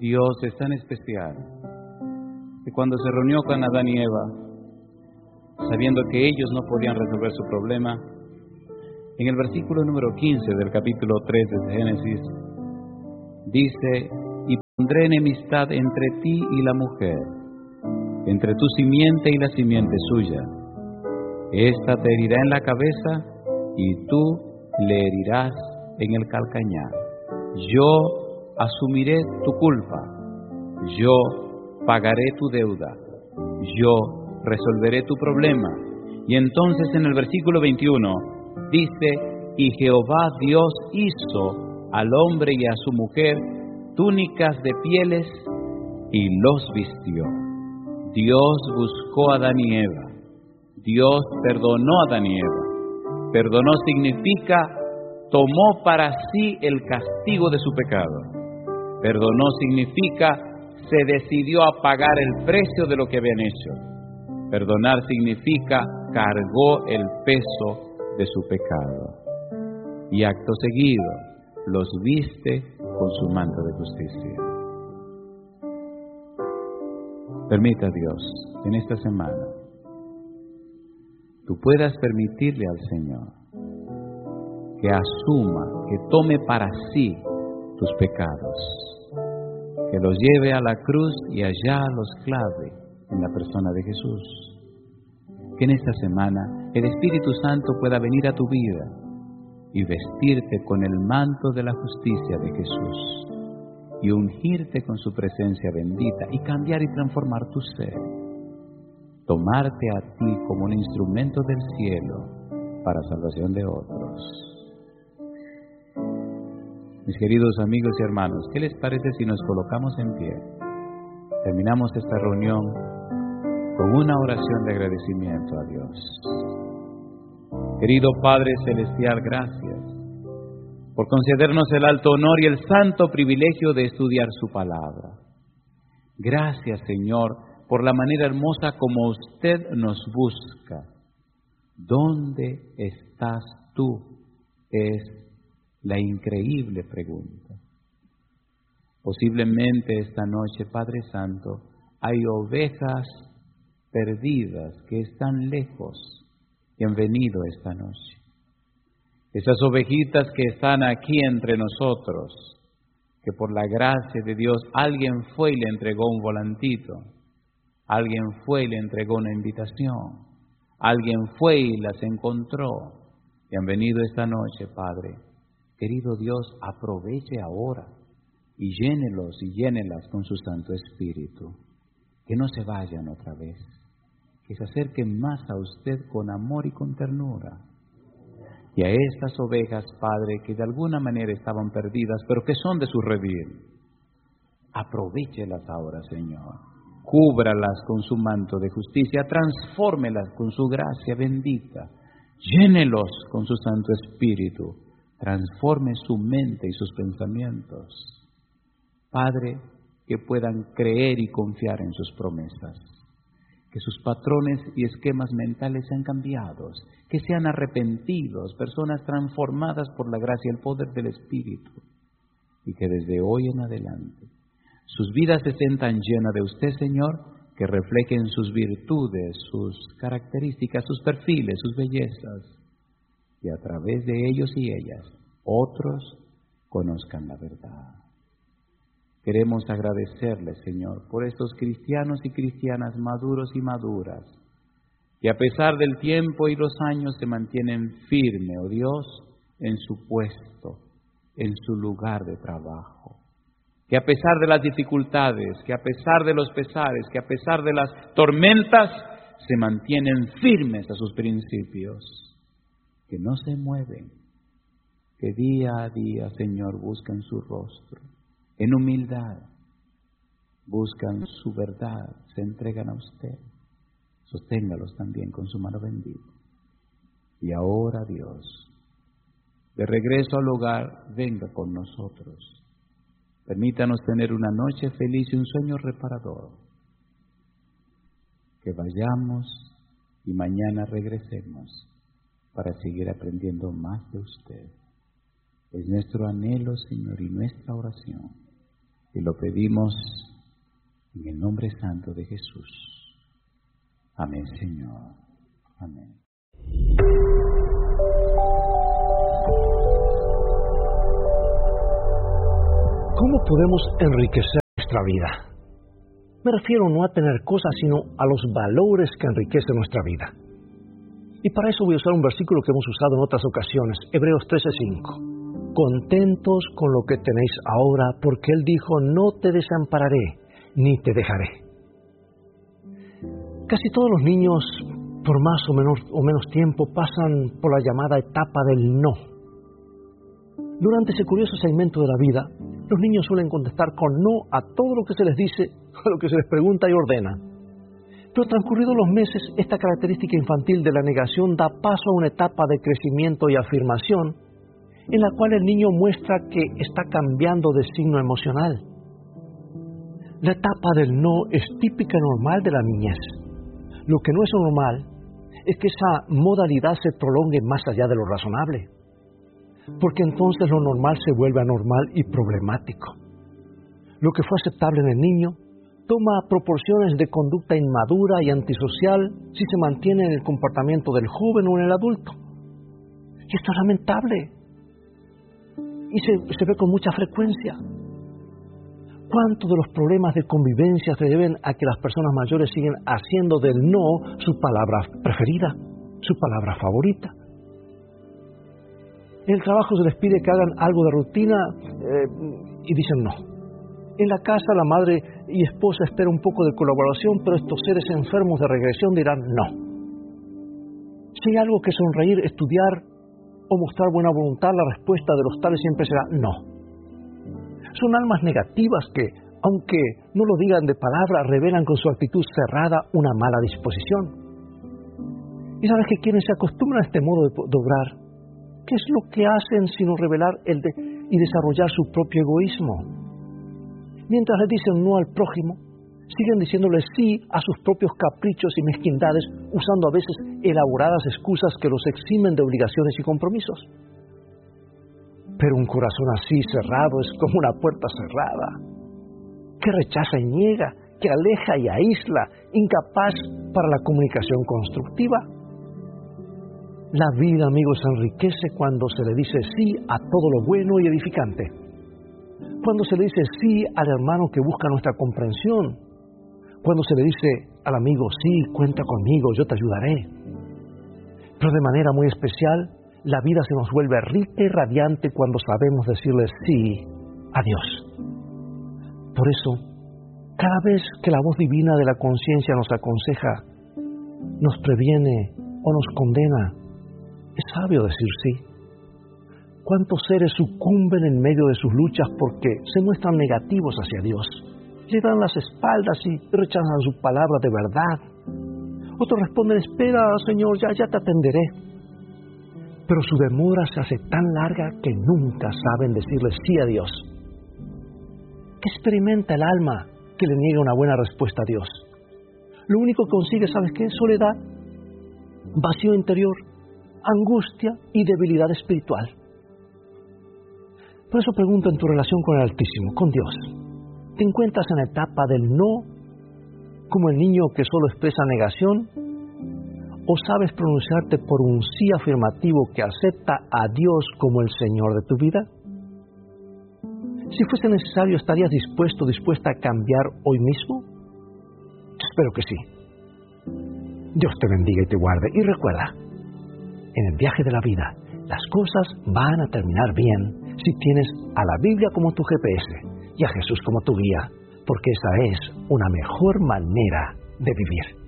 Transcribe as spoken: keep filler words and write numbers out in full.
Dios es tan especial que cuando se reunió con Adán y Eva, sabiendo que ellos no podían resolver su problema, en el versículo número quince del capítulo tres de Génesis, dice: y pondré enemistad entre ti y la mujer, entre tu simiente y la simiente suya. Esta te herirá en la cabeza y tú le herirás en el calcañar. Yo asumiré tu culpa, yo pagaré tu deuda, yo resolveré tu problema. Y entonces en el versículo veintiuno dice: y Jehová Dios hizo al hombre y a su mujer túnicas de pieles y los vistió. Dios buscó a Adán y Eva. Dios perdonó a Adán y Eva. Perdonó significa tomó para sí el castigo de su pecado. Perdonó significa se decidió a pagar el precio de lo que habían hecho. Perdonar significa cargó el peso de su pecado. Y acto seguido los viste con su manto de justicia. Permita, Dios, en esta semana tú puedas permitirle al Señor que asuma, que tome para sí tus pecados, que los lleve a la cruz y allá los clave en la persona de Jesús. Que en esta semana el Espíritu Santo pueda venir a tu vida y vestirte con el manto de la justicia de Jesús y ungirte con su presencia bendita y cambiar y transformar tu ser. Tomarte a ti como un instrumento del cielo para salvación de otros. Mis queridos amigos y hermanos, ¿qué les parece si nos colocamos en pie? Terminamos esta reunión con una oración de agradecimiento a Dios. Querido Padre Celestial, gracias por concedernos el alto honor y el santo privilegio de estudiar su palabra. Gracias, Señor, por la manera hermosa como usted nos busca. ¿Dónde estás tú? Es la increíble pregunta. Posiblemente esta noche, Padre Santo, hay ovejas perdidas que están lejos y han venido esta noche. Esas ovejitas que están aquí entre nosotros, que por la gracia de Dios alguien fue y le entregó un volantito, alguien fue y le entregó una invitación, alguien fue y las encontró y han venido esta noche, Padre. Querido Dios, aproveche ahora y llénelos y llénelas con su Santo Espíritu. Que no se vayan otra vez, que se acerquen más a usted con amor y con ternura. Y a estas ovejas, Padre, que de alguna manera estaban perdidas, pero que son de su redil, aprovéchelas ahora, Señor. Cúbralas con su manto de justicia, transfórmelas con su gracia bendita. Llénelos con su Santo Espíritu, transforme su mente y sus pensamientos. Padre, que puedan creer y confiar en sus promesas. Que sus patrones y esquemas mentales sean cambiados, que sean arrepentidos, personas transformadas por la gracia y el poder del Espíritu, y que desde hoy en adelante sus vidas se sientan llenas de usted, Señor, que reflejen sus virtudes, sus características, sus perfiles, sus bellezas, y a través de ellos y ellas, otros conozcan la verdad. Queremos agradecerle, Señor, por estos cristianos y cristianas maduros y maduras, que a pesar del tiempo y los años se mantienen firmes, oh Dios, en su puesto, en su lugar de trabajo. Que a pesar de las dificultades, que a pesar de los pesares, que a pesar de las tormentas, se mantienen firmes a sus principios, que no se mueven, que día a día, Señor, buscan su rostro. En humildad, buscan su verdad, se entregan a usted. Sosténgalos también con su mano bendita. Y ahora, Dios, de regreso al hogar, venga con nosotros. Permítanos tener una noche feliz y un sueño reparador. Que vayamos y mañana regresemos para seguir aprendiendo más de usted. Es nuestro anhelo, Señor, y nuestra oración. Y lo pedimos en el nombre santo de Jesús. Amén, Señor. Amén. ¿Cómo podemos enriquecer nuestra vida? Me refiero no a tener cosas, sino a los valores que enriquecen nuestra vida. Y para eso voy a usar un versículo que hemos usado en otras ocasiones, Hebreos trece cinco. Contentos con lo que tenéis ahora, porque Él dijo, no te desampararé, ni te dejaré. Casi todos los niños, por más o menos, o menos tiempo, pasan por la llamada etapa del no. Durante ese curioso segmento de la vida, los niños suelen contestar con no a todo lo que se les dice, a lo que se les pregunta y ordena. Pero transcurridos los meses, esta característica infantil de la negación da paso a una etapa de crecimiento y afirmación, en la cual el niño muestra que está cambiando de signo emocional. La etapa del no es típica y normal de la niñez. Lo que no es normal es que esa modalidad se prolongue más allá de lo razonable, porque entonces lo normal se vuelve anormal y problemático. Lo que fue aceptable en el niño toma proporciones de conducta inmadura y antisocial si se mantiene en el comportamiento del joven o en el adulto. Y esto es lamentable y se, se ve con mucha frecuencia. ¿Cuántos de los problemas de convivencia se deben a que las personas mayores siguen haciendo del no su palabra preferida, su palabra favorita? En el trabajo se les pide que hagan algo de rutina eh, y dicen no. En la casa la madre y esposa espera un poco de colaboración, pero estos seres enfermos de regresión dirán no. Si hay algo que sonreír, estudiar o mostrar buena voluntad, la respuesta de los tales siempre será no. Son almas negativas que, aunque no lo digan de palabra, revelan con su actitud cerrada una mala disposición. Y sabes que quienes se acostumbran a este modo de, de obrar, ¿qué es lo que hacen sino revelar el de, y desarrollar su propio egoísmo? Mientras le dicen no al prójimo, siguen diciéndole sí a sus propios caprichos y mezquindades, usando a veces elaboradas excusas que los eximen de obligaciones y compromisos. Pero un corazón así cerrado es como una puerta cerrada, que rechaza y niega, que aleja y aísla, incapaz para la comunicación constructiva. La vida, amigos, se enriquece cuando se le dice sí a todo lo bueno y edificante. Cuando se le dice sí al hermano que busca nuestra comprensión. Cuando se le dice al amigo, sí, cuenta conmigo, yo te ayudaré. Pero de manera muy especial, la vida se nos vuelve rica y radiante cuando sabemos decirle sí a Dios. Por eso, cada vez que la voz divina de la conciencia nos aconseja, nos previene o nos condena, es sabio decir sí. ¿Cuántos seres sucumben en medio de sus luchas porque se muestran negativos hacia Dios? Le dan las espaldas y rechazan su palabra de verdad. Otros responden, espera, Señor, ya, ya te atenderé. Pero su demora se hace tan larga que nunca saben decirle sí a Dios. ¿Qué experimenta el alma que le niega una buena respuesta a Dios? Lo único que consigue, ¿sabes qué? Soledad, vacío interior, angustia y debilidad espiritual. Por eso pregunto, en tu relación con el Altísimo, con Dios, ¿te encuentras en la etapa del no, como el niño que solo expresa negación? ¿O sabes pronunciarte por un sí afirmativo que acepta a Dios como el Señor de tu vida? Si fuese necesario, ¿estarías dispuesto o dispuesta a cambiar hoy mismo? Yo espero que sí. Dios te bendiga y te guarde. Y recuerda, en el viaje de la vida, las cosas van a terminar bien si tienes a la Biblia como tu G P S y a Jesús como tu guía, porque esa es una mejor manera de vivir.